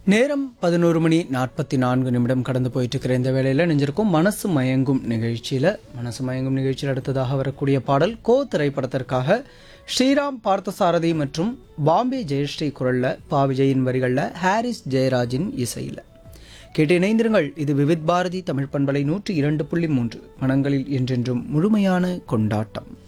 நேரம் 11:44 கடந்து போயிட்டு இருக்கிற இந்த வேளையில் நெஞ்சிருக்கும் மனசு மயங்கும் நிகழ்ச்சியில் அடுத்ததாக வரக்கூடிய பாடல் கோ திரைப்படத்திற்காக ஸ்ரீராம் பார்த்தசாரதி மற்றும் பாம்பே ஜெயஸ்ரீ குரலில் பா விஜயின் வரிகளில் ஹாரிஸ் ஜெயராஜின் இசையில் கேட்டு இணைந்திருங்கள். இது விவித் பாரதி தமிழ் பண்பலை 102.3 மனங்களில் என்றென்றும் முழுமையான கொண்டாட்டம்.